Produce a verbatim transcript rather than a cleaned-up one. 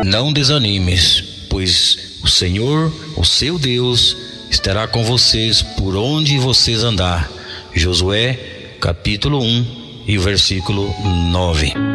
Não desanimes, pois o Senhor, o seu Deus, estará com vocês por onde vocês andar. Josué, capítulo um e o versículo nove.